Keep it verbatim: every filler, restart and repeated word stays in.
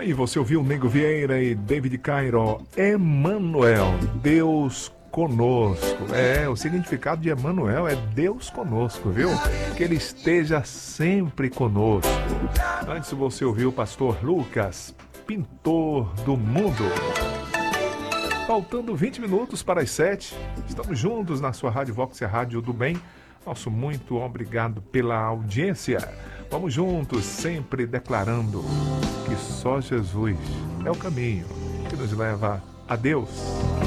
aí, você ouviu Nego Vieira e David Cairo, Emmanuel, Deus conosco. É, o significado de Emmanuel é Deus conosco, viu? Que Ele esteja sempre conosco. Antes você ouviu o pastor Lucas, Pintor do Mundo. Faltando vinte minutos para as sete, estamos juntos na sua Rádio Vox, a Rádio do Bem. Nosso muito obrigado pela audiência. Vamos juntos, sempre declarando que só Jesus é o caminho que nos leva a Deus.